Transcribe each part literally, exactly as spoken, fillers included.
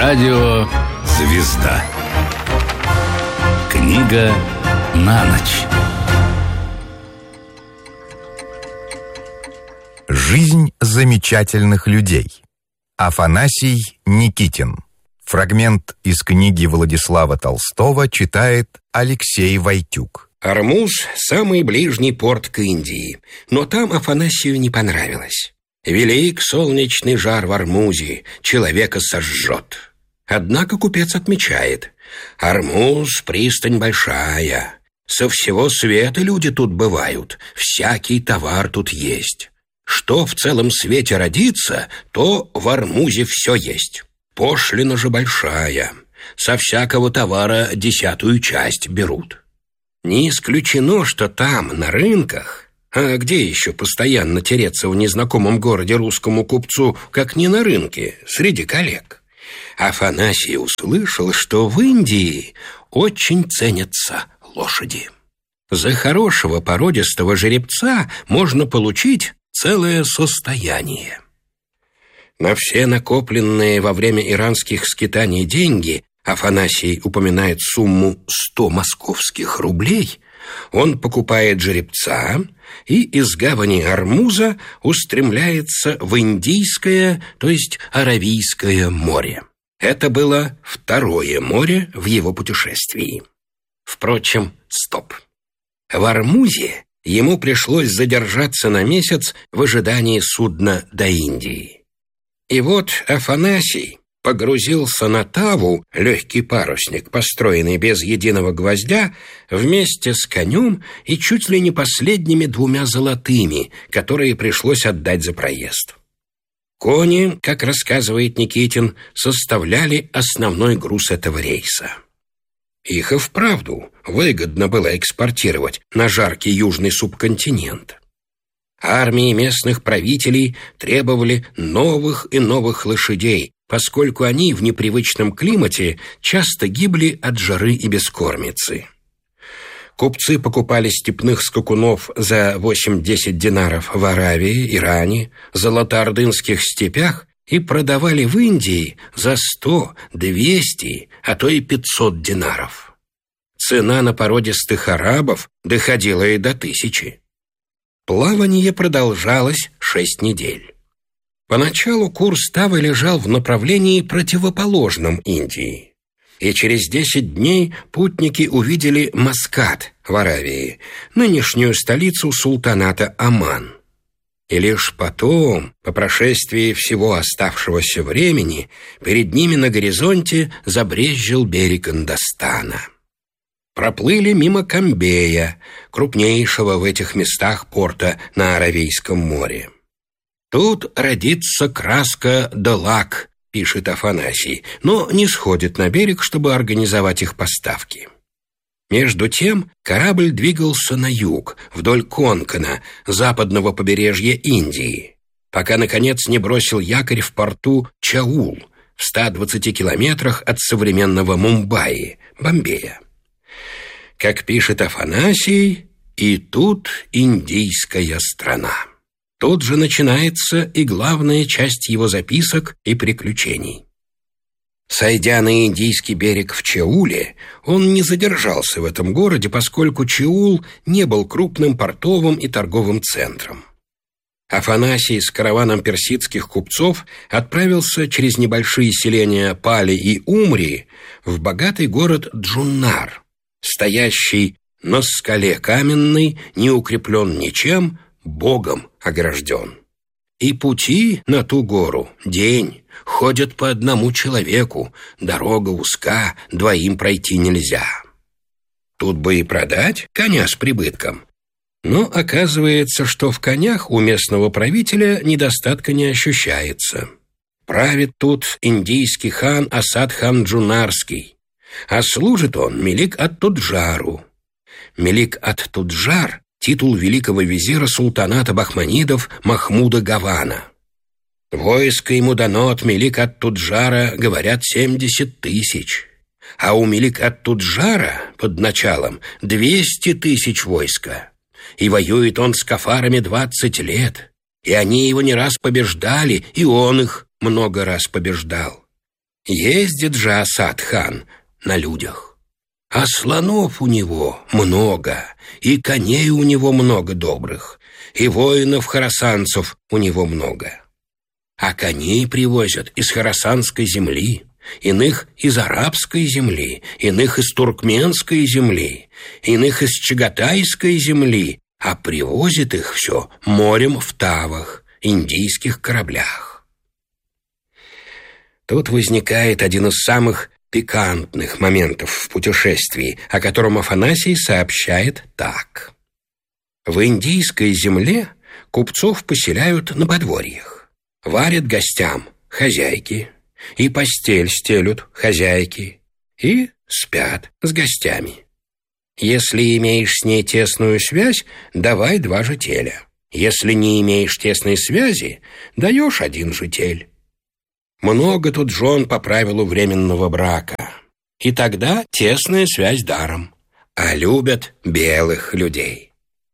Радио «Звезда». Книга на ночь. Жизнь замечательных людей. Афанасий Никитин. Фрагмент из книги Владислава Толстого читает Алексей Войтюк. Ормуз – самый ближний порт к Индии, но там Афанасию не понравилось. Велик солнечный жар в Ормузе, человека сожжет. Однако купец отмечает: Ормуз – пристань большая, со всего света люди тут бывают, всякий товар тут есть. Что в целом свете родится, то в Ормузе все есть. Пошлина же большая, со всякого товара десятую часть берут. Не исключено, что там, на рынках, а где еще постоянно тереться в незнакомом городе русскому купцу, как не на рынке, среди коллег, Афанасий услышал, что в Индии очень ценятся лошади. За хорошего породистого жеребца можно получить целое состояние. На все накопленные во время иранских скитаний деньги Афанасий упоминает сумму сто московских рублей. Он покупает жеребца и из гавани Ормуза устремляется в Индийское, то есть Аравийское море. Это было второе море в его путешествии. Впрочем, стоп. В Ормузе ему пришлось задержаться на месяц в ожидании судна до Индии. И вот Афанасий погрузился на Таву, легкий парусник, построенный без единого гвоздя, вместе с конем и чуть ли не последними двумя золотыми, которые пришлось отдать за проезд. Кони, как рассказывает Никитин, составляли основной груз этого рейса. Их и вправду выгодно было экспортировать на жаркий южный субконтинент. Армии местных правителей требовали новых и новых лошадей, поскольку они в непривычном климате часто гибли от жары и бескормицы. Купцы покупали степных скакунов за восемь-десять динаров в Аравии, Иране, золотоордынских степях и продавали в Индии за сто, двести, а то и пятьсот динаров. Цена на породистых арабов доходила и до тысячи. Плавание продолжалось шесть недель. Поначалу курс Тавы лежал в направлении противоположном Индии, и через десять дней путники увидели Маскат в Аравии, нынешнюю столицу султаната Оман. И лишь потом, по прошествии всего оставшегося времени, перед ними на горизонте забрезжил берег Индостана. Проплыли мимо Камбея, крупнейшего в этих местах порта на Аравийском море. «Тут родится краска да лак», — пишет Афанасий, но не сходит на берег, чтобы организовать их поставки. Между тем корабль двигался на юг, вдоль Конкана, западного побережья Индии, пока, наконец, не бросил якорь в порту Чаул, в ста двадцати километрах от современного Мумбаи, Бомбея. Как пишет Афанасий, и тут индийская страна. Тут же начинается и главная часть его записок и приключений. Сойдя на индийский берег в Чауле, он не задержался в этом городе, поскольку Чаул не был крупным портовым и торговым центром. Афанасий с караваном персидских купцов отправился через небольшие селения Пали и Умри в богатый город Джуннар, стоящий на скале каменной, не укреплен ничем, Богом огражден. И пути на ту гору день, ходят по одному человеку, дорога узка, двоим пройти нельзя. Тут бы и продать коня с прибытком. Но оказывается, что в конях у местного правителя недостатка не ощущается. Правит тут индийский хан Асад-хан Джунарский, а служит он Мелик-ат-Туджару. Мелик-ат-Туджар – титул великого визира султаната Бахманидов Махмуда Гавана. Войско ему дано от Мелик-ат-Туджара, говорят, семьдесят тысяч, а у Мелик-ат-Туджара под началом двести тысяч войска, и воюет он с кафарами двадцать лет, и они его не раз побеждали, и он их много раз побеждал. Ездит же Асад-хан на людях. А слонов у него много, и коней у него много добрых, и воинов-хорасанцев у него много. А коней привозят из хорасанской земли, иных из арабской земли, иных из туркменской земли, иных из чагатайской земли, а привозит их все морем в тавах, индийских кораблях. Тут возникает один из самых пикантных моментов в путешествии, о котором Афанасий сообщает так. В индийской земле купцов поселяют на подворьях, варят гостям хозяйки, и постель стелют хозяйки, и спят с гостями. Если имеешь с ней тесную связь, давай два жителя. Если не имеешь тесной связи, даешь один житель. Много тут жен по правилу временного брака. И тогда тесная связь даром, а любят белых людей.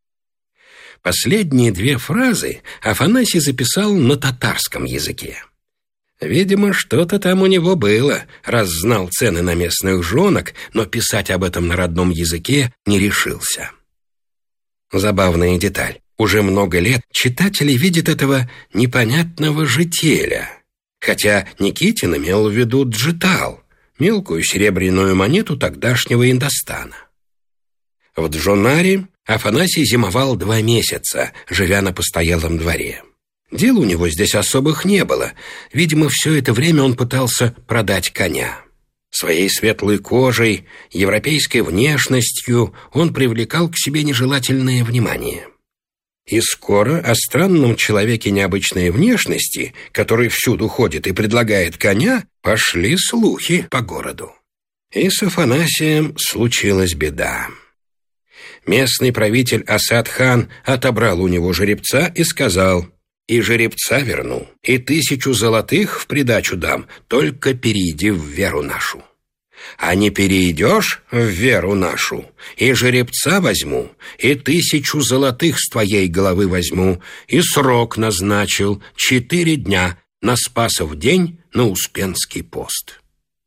Последние две фразы Афанасий записал на татарском языке. Видимо, что-то там у него было, раз знал цены на местных жонок, но писать об этом на родном языке не решился. Забавная деталь. Уже много лет читатели видят этого непонятного жителя, хотя Никитин имел в виду джитал, мелкую серебряную монету тогдашнего Индостана. В Джунаре Афанасий зимовал два месяца, живя на постоялом дворе. Дел у него здесь особых не было. Видимо, все это время он пытался продать коня. Своей светлой кожей, европейской внешностью он привлекал к себе нежелательное внимание. И скоро о странном человеке необычной внешности, который всюду ходит и предлагает коня, пошли слухи по городу. И с Афанасием случилась беда. Местный правитель Асад-хан отобрал у него жеребца и сказал: «И жеребца верну, и тысячу золотых в придачу дам, только перейди в веру нашу. А не перейдешь в веру нашу, и жеребца возьму, и тысячу золотых с твоей головы возьму, и срок назначил четыре дня на Спасов день на Успенский пост».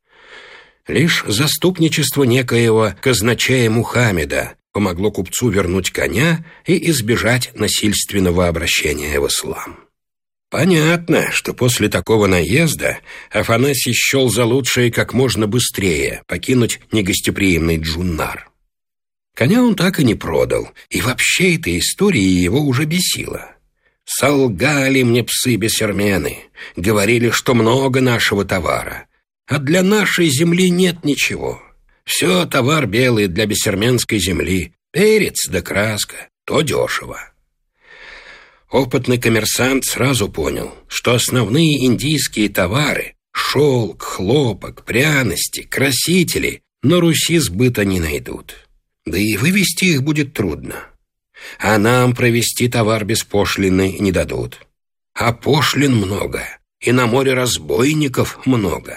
Лишь заступничество некоего казначея Мухаммеда помогло купцу вернуть коня и избежать насильственного обращения в ислам. Понятно, что после такого наезда Афанасий счел за лучшее как можно быстрее покинуть негостеприимный Джуннар. Коня он так и не продал, и вообще эта история его уже бесила. «Солгали мне псы-бесермены, говорили, что много нашего товара, а для нашей земли нет ничего. Все товар белый для бесерменской земли, перец да краска, то дешево». Опытный коммерсант сразу понял, что основные индийские товары – шелк, хлопок, пряности, красители – на Руси сбыта не найдут. Да и вывести их будет трудно. А нам провести товар без пошлины не дадут. А пошлин много, и на море разбойников много.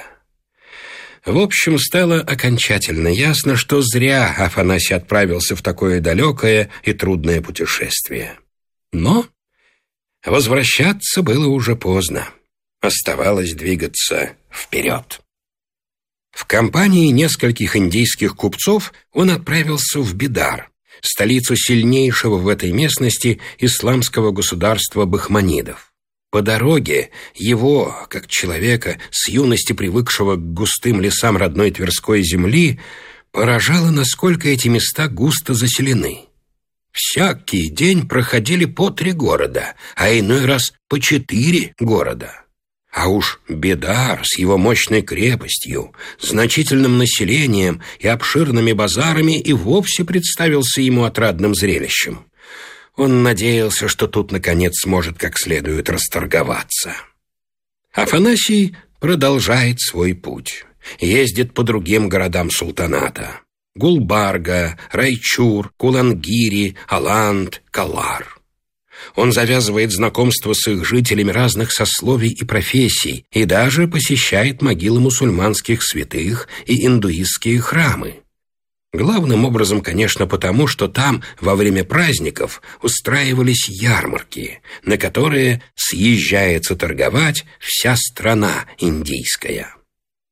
В общем, стало окончательно ясно, что зря Афанасий отправился в такое далекое и трудное путешествие. Но возвращаться было уже поздно. Оставалось двигаться вперед. В компании нескольких индийских купцов он отправился в Бидар, столицу сильнейшего в этой местности исламского государства бахманидов. По дороге его, как человека, с юности привыкшего к густым лесам родной Тверской земли, поражало, насколько эти места густо заселены. Всякий день проходили по три города, а иной раз по четыре города. А уж Бидар с его мощной крепостью, значительным населением и обширными базарами и вовсе представился ему отрадным зрелищем. Он надеялся, что тут, наконец, сможет как следует расторговаться. Афанасий продолжает свой путь. Ездит по другим городам султаната. Гулбарга, Райчур, Кулангири, Аланд, Калар. Он завязывает знакомство с их жителями разных сословий и профессий и даже посещает могилы мусульманских святых и индуистские храмы. Главным образом, конечно, потому, что там во время праздников устраивались ярмарки, на которые съезжается торговать вся страна индийская.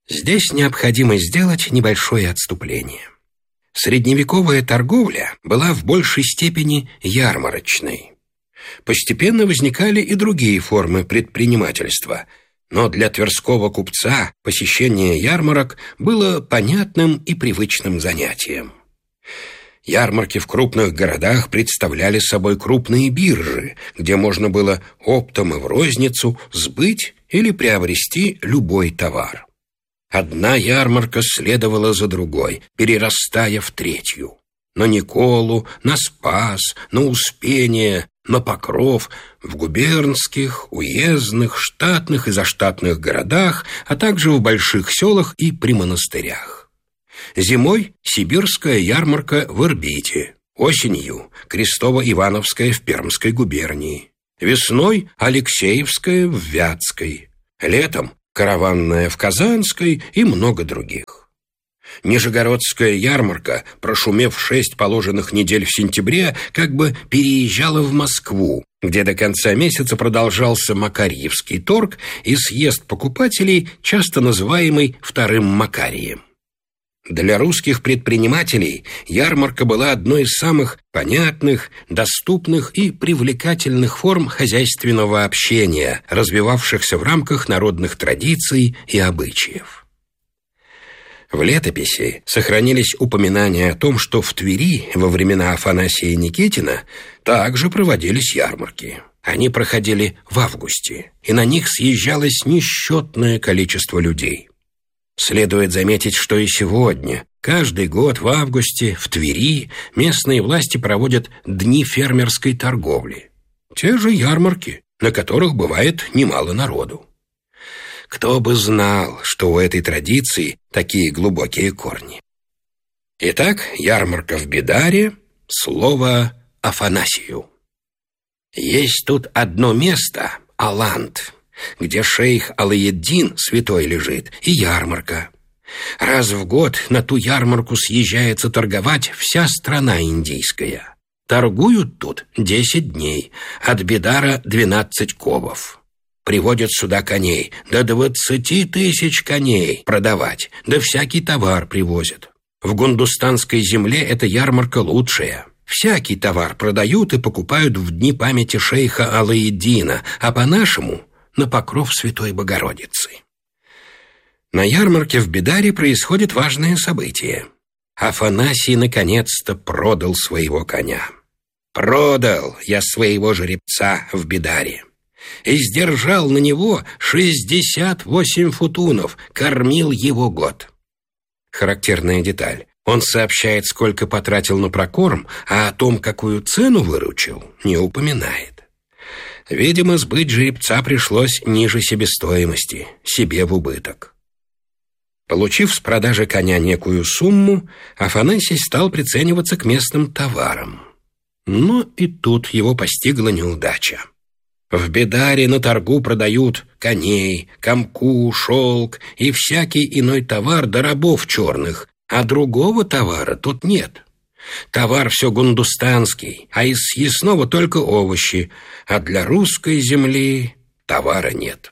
Здесь необходимо сделать небольшое отступление. Средневековая торговля была в большей степени ярмарочной. Постепенно возникали и другие формы предпринимательства, но для тверского купца посещение ярмарок было понятным и привычным занятием. Ярмарки в крупных городах представляли собой крупные биржи, где можно было оптом и в розницу сбыть или приобрести любой товар. Одна ярмарка следовала за другой, перерастая в третью. На Николу, на Спас, на Успение, на Покров, в губернских, уездных, штатных и заштатных городах, а также в больших селах и при монастырях. Зимой сибирская ярмарка в Ирбите, осенью Крестово-Ивановская в Пермской губернии, весной Алексеевская в Вятской, летом караванная в Казанской и много других. Нижегородская ярмарка, прошумев шесть положенных недель в сентябре, как бы переезжала в Москву, где до конца месяца продолжался Макарьевский торг и съезд покупателей, часто называемый Вторым Макарием. Для русских предпринимателей ярмарка была одной из самых понятных, доступных и привлекательных форм хозяйственного общения, развивавшихся в рамках народных традиций и обычаев. В летописи сохранились упоминания о том, что в Твери во времена Афанасия Никитина также проводились ярмарки. Они проходили в августе, и на них съезжалось несчетное количество людей. Следует заметить, что и сегодня, каждый год в августе в Твери местные власти проводят дни фермерской торговли. Те же ярмарки, на которых бывает немало народу. Кто бы знал, что у этой традиции такие глубокие корни. Итак, ярмарка в Бедаре, слово Афанасию. Есть тут одно место, Аланд, где шейх Алаеддин святой лежит, и ярмарка. Раз в год на ту ярмарку съезжается торговать вся страна индийская. Торгуют тут десять дней, от Бедара двенадцать ковов. Приводят сюда коней, до двадцати тысяч коней продавать, да всякий товар привозят. В гундустанской земле эта ярмарка лучшая. Всякий товар продают и покупают в дни памяти шейха Алаеддина, а по-нашему – на покров Святой Богородицы. На ярмарке в Бедаре происходит важное событие. Афанасий наконец-то продал своего коня. «Продал я своего жеребца в Бедаре и сдержал на него шестьдесят восемь футунов, кормил его год». Характерная деталь. Он сообщает, сколько потратил на прокорм, а о том, какую цену выручил, не упоминает. Видимо, сбыть жеребца пришлось ниже себестоимости, себе в убыток. Получив с продажи коня некую сумму, Афанасий стал прицениваться к местным товарам. Но и тут его постигла неудача. В Бедаре на торгу продают коней, камку, шелк и всякий иной товар до рабов черных, а другого товара тут нет. Товар все гундустанский, а из съестного только овощи, а для русской земли товара нет.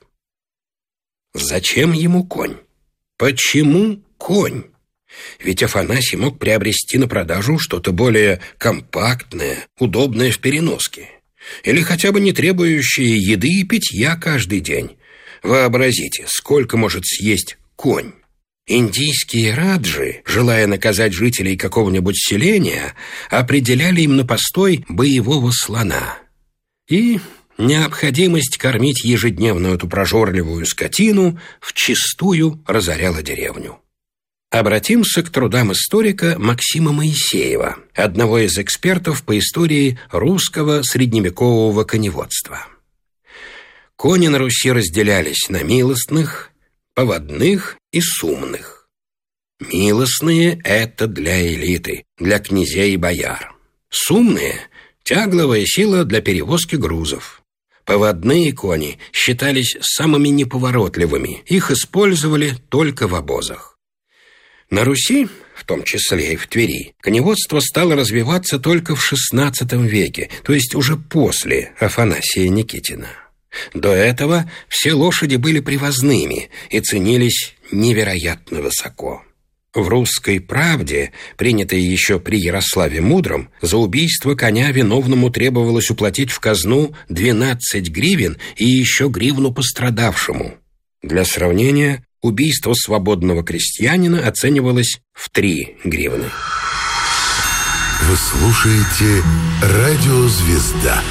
Зачем ему конь? Почему конь? Ведь Афанасий мог приобрести на продажу что-то более компактное, удобное в переноске, или хотя бы не требующее еды и питья каждый день. Вообразите, сколько может съесть конь. Индийские раджи, желая наказать жителей какого-нибудь селения, определяли им на постой боевого слона. И необходимость кормить ежедневно эту прожорливую скотину вчистую разоряла деревню. Обратимся к трудам историка Максима Моисеева, одного из экспертов по истории русского средневекового коневодства. Кони на Руси разделялись на милостных, поводных и сумных. Милостные – это для элиты, для князей и бояр. Сумные – тягловая сила для перевозки грузов. Поводные кони считались самыми неповоротливыми, их использовали только в обозах. На Руси, в том числе и в Твери, коневодство стало развиваться только в шестнадцатом веке, то есть уже после Афанасия Никитина. До этого все лошади были привозными и ценились невероятно высоко. В «Русской правде», принятой еще при Ярославе Мудром, за убийство коня виновному требовалось уплатить в казну двенадцать гривен и еще гривну пострадавшему. Для сравнения, убийство свободного крестьянина оценивалось в три гривны. Вы слушаете «Радио Звезда».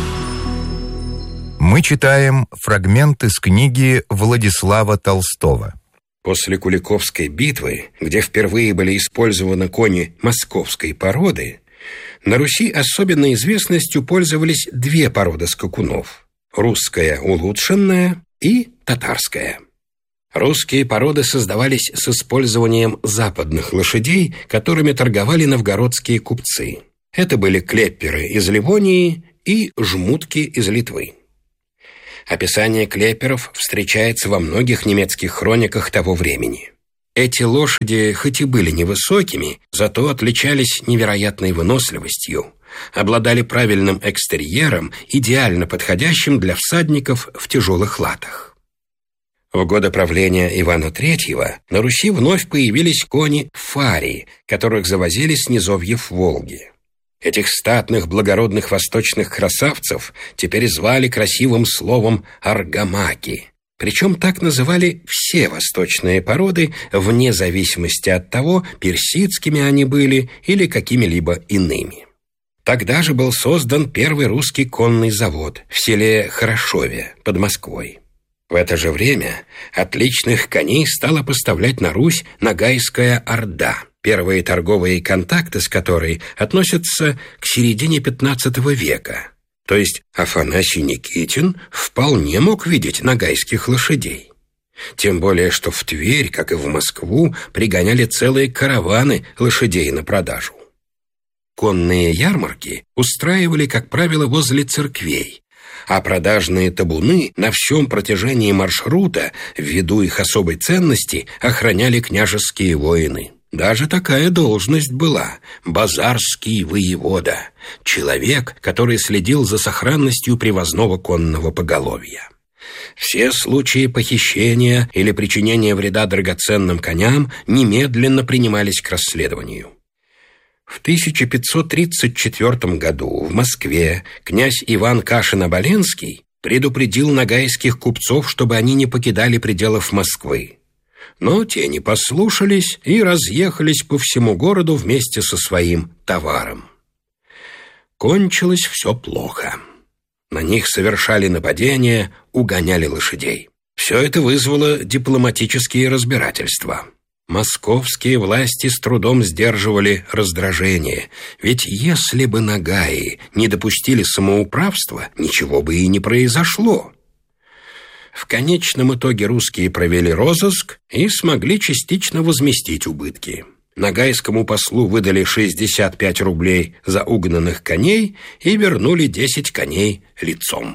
Мы читаем фрагмент из книги Владислава Толстого. После Куликовской битвы, где впервые были использованы кони московской породы, на Руси особенной известностью пользовались две породы скакунов – русская улучшенная и татарская. Русские породы создавались с использованием западных лошадей, которыми торговали новгородские купцы. Это были клепперы из Ливонии и жмутки из Литвы. Описание клепперов встречается во многих немецких хрониках того времени. Эти лошади, хоть и были невысокими, зато отличались невероятной выносливостью, обладали правильным экстерьером, идеально подходящим для всадников в тяжелых латах. В годы правления Ивана Третьего на Руси вновь появились кони фари, которых завозили с низовьев Волги. Этих статных, благородных восточных красавцев теперь звали красивым словом «аргамаки». Причем так называли все восточные породы, вне зависимости от того, персидскими они были или какими-либо иными. Тогда же был создан первый русский конный завод в селе Хорошове под Москвой. В это же время отличных коней стала поставлять на Русь Ногайская Орда, первые торговые контакты с которой относятся к середине пятнадцатого века. То есть Афанасий Никитин вполне мог видеть ногайских лошадей. Тем более, что в Тверь, как и в Москву, пригоняли целые караваны лошадей на продажу. Конные ярмарки устраивали, как правило, возле церквей, а продажные табуны на всем протяжении маршрута, ввиду их особой ценности, охраняли княжеские воины. Даже такая должность была – базарский воевода, человек, который следил за сохранностью привозного конного поголовья. Все случаи похищения или причинения вреда драгоценным коням немедленно принимались к расследованию. В тысяча пятьсот тридцать четвёртом году в Москве князь Иван Кашин-Оболенский предупредил ногайских купцов, чтобы они не покидали пределов Москвы. Но те не послушались и разъехались по всему городу вместе со своим товаром. Кончилось все плохо. На них совершали нападения, угоняли лошадей. Все это вызвало дипломатические разбирательства. Московские власти с трудом сдерживали раздражение, ведь если бы нагаи не допустили самоуправства, ничего бы и не произошло. В конечном итоге русские провели розыск и смогли частично возместить убытки. Ногайскому послу выдали шестьдесят пять рублей за угнанных коней и вернули десять коней лицом.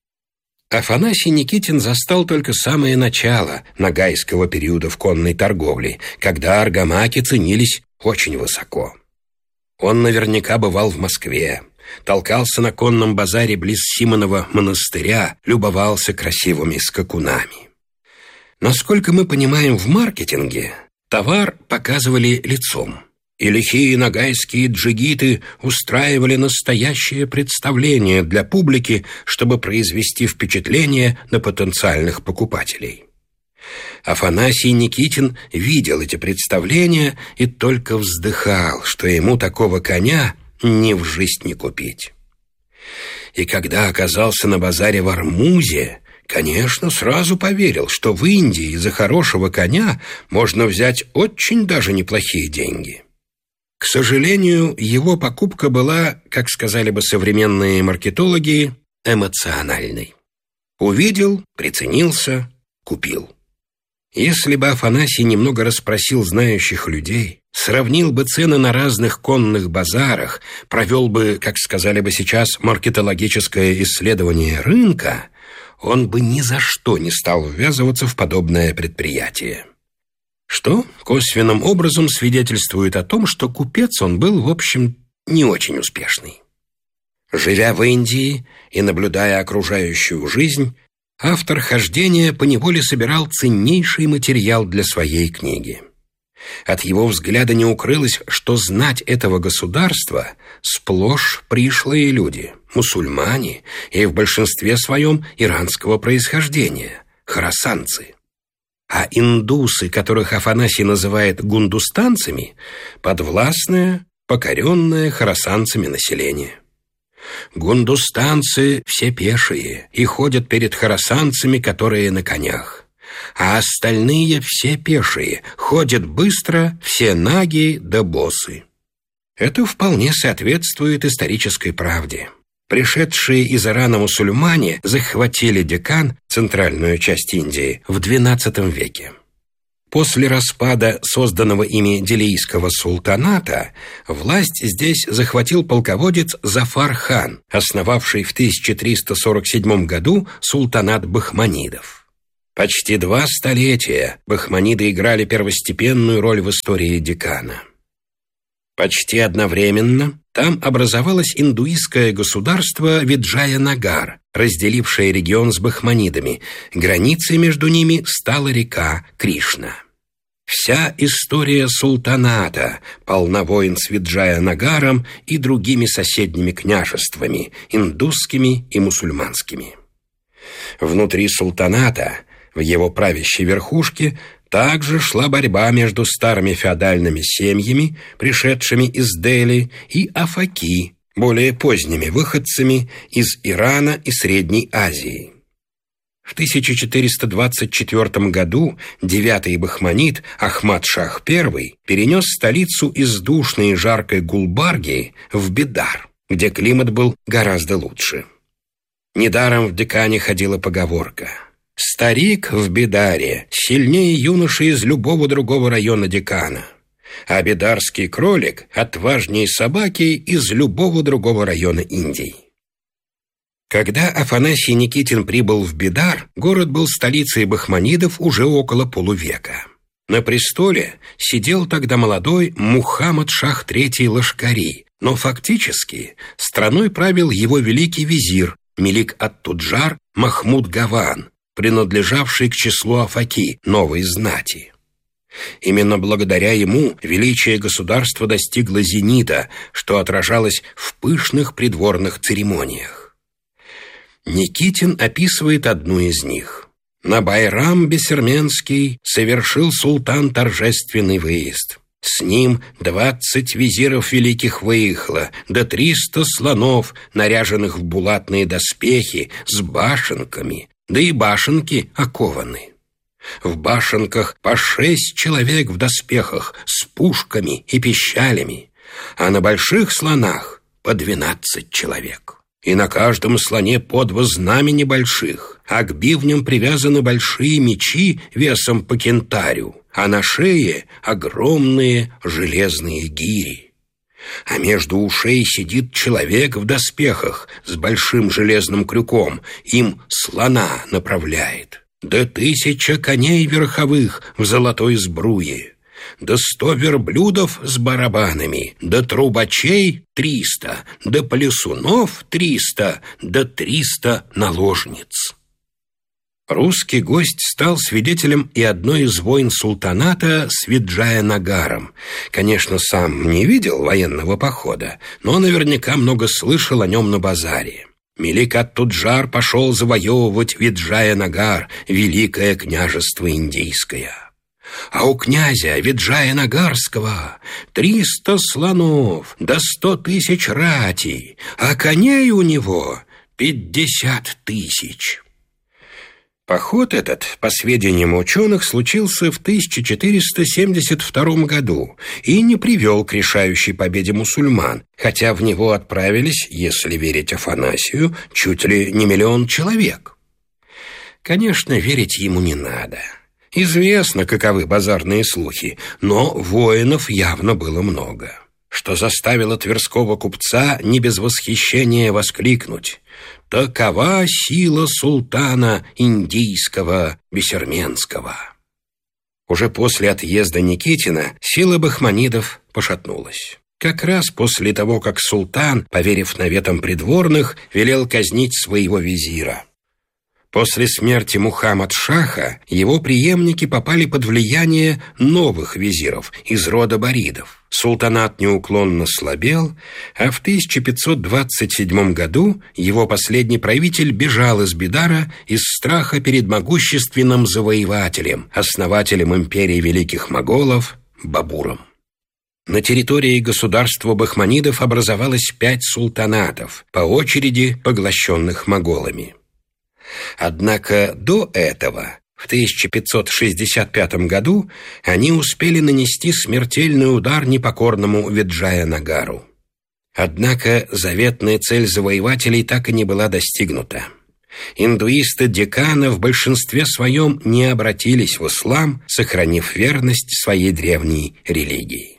Афанасий Никитин застал только самое начало ногайского периода в конной торговле, когда аргамаки ценились очень высоко. Он наверняка бывал в Москве, толкался на конном базаре близ Симонова монастыря, любовался красивыми скакунами. Насколько мы понимаем в маркетинге, товар показывали лицом, и лихие ногайские джигиты устраивали настоящее представление для публики, чтобы произвести впечатление на потенциальных покупателей. Афанасий Никитин видел эти представления и только вздыхал, что ему такого коня ни в жизнь не купить. И когда оказался на базаре в Армузе, конечно, сразу поверил, что в Индии за хорошего коня можно взять очень даже неплохие деньги. К сожалению, его покупка была, как сказали бы современные маркетологи, эмоциональной. Увидел, приценился, купил. Если бы Афанасий немного расспросил знающих людей, сравнил бы цены на разных конных базарах, провел бы, как сказали бы сейчас, маркетологическое исследование рынка, он бы ни за что не стал ввязываться в подобное предприятие. Что косвенным образом свидетельствует о том, что купец он был, в общем, не очень успешный. Живя в Индии и наблюдая окружающую жизнь, автор «Хождения» поневоле собирал ценнейший материал для своей книги. От его взгляда не укрылось, что знать этого государства сплошь пришлые люди, мусульмане и в большинстве своем иранского происхождения, хорасанцы. А индусы, которых Афанасий называет гундустанцами, подвластное, покоренное хорасанцами население. Гундустанцы все пешие и ходят перед хорасанцами, которые на конях. А остальные все пешие, ходят быстро, все наги да босы. Это вполне соответствует исторической правде. Пришедшие из Ирана мусульмане захватили Декан, центральную часть Индии, в двенадцатом веке. После распада созданного ими Делийского султаната власть здесь захватил полководец Зафар-хан, основавший в тысяча триста сорок седьмом году султанат бахманидов. Почти два столетия бахманиды играли первостепенную роль в истории Декана. Почти одновременно там образовалось индуистское государство Виджая-Нагар, разделившее регион с бахманидами. Границей между ними стала река Кришна. Вся история султаната полна войн с Виджая-Нагаром и другими соседними княжествами, индусскими и мусульманскими. Внутри султаната, в его правящей верхушке, также шла борьба между старыми феодальными семьями, пришедшими из Дели, и афаки, более поздними выходцами из Ирана и Средней Азии. В тысяча четыреста двадцать четвёртом году девятый бахманид Ахмад-Шах I перенес столицу из душной и жаркой Гулбарги в Бидар, где климат был гораздо лучше. Недаром в Декане ходила поговорка: «Старик в Бидаре сильнее юноши из любого другого района Декана, а бидарский кролик отважнее собаки из любого другого района Индии». Когда Афанасий Никитин прибыл в Бидар, город был столицей бахманидов уже около полувека. На престоле сидел тогда молодой Мухаммад-Шах третий Лашкари, но фактически страной правил его великий визирь Мелик ат-Туджар Махмуд Гаван, принадлежавший к числу афаки, новой знати. Именно благодаря ему величие государства достигло зенита, что отражалось в пышных придворных церемониях. Никитин описывает одну из них. На Байрам Бессерменский совершил султан торжественный выезд. С ним двадцать визиров великих выехало, да триста слонов, наряженных в булатные доспехи, с башенками, да и башенки окованы. В башенках по шесть человек в доспехах с пушками и пищалями, а на больших слонах по двенадцать человек. И на каждом слоне по два знамени больших, а к бивням привязаны большие мечи весом по кентарю, а на шее огромные железные гири. А между ушей сидит человек в доспехах с большим железным крюком, им слона направляет. Да тысяча коней верховых в золотой сбруе, да сто верблюдов с барабанами, да трубачей триста, да плясунов триста, да триста наложниц. Русский гость стал свидетелем и одной из войн султаната с Виджая-Нагаром. Конечно, сам не видел военного похода, но наверняка много слышал о нем на базаре. Мелик ат-Туджар пошел завоевывать Виджая-Нагар, великое княжество индийское. А у князя Виджая-Нагарского триста слонов, да сто тысяч ратей, а коней у него пятьдесят тысяч. Поход этот, по сведениям ученых, случился в тысяча четыреста семьдесят втором году и не привел к решающей победе мусульман, хотя в него отправились, если верить Афанасию, чуть ли не миллион человек. Конечно, верить ему не надо. Известно, каковы базарные слухи, но воинов явно было много, что заставило тверского купца не без восхищения воскликнуть: «Такова сила султана индийского Бессерменского». Уже после отъезда Никитина сила бахманидов пошатнулась. Как раз после того, как султан, поверив наветам придворных, велел казнить своего визира. После смерти Мухаммад-шаха его преемники попали под влияние новых визиров из рода Боридов. Султанат неуклонно слабел, а в тысяча пятьсот двадцать седьмом году его последний правитель бежал из Бидара из страха перед могущественным завоевателем, основателем империи великих моголов Бабуром. На территории государства бахманидов образовалось пять султанатов, по очереди поглощенных моголами. Однако до этого, в тысяча пятьсот шестьдесят пятом году, они успели нанести смертельный удар непокорному Виджая-Нагару. Однако заветная цель завоевателей так и не была достигнута. Индуисты Деккана в большинстве своем не обратились в ислам, сохранив верность своей древней религии.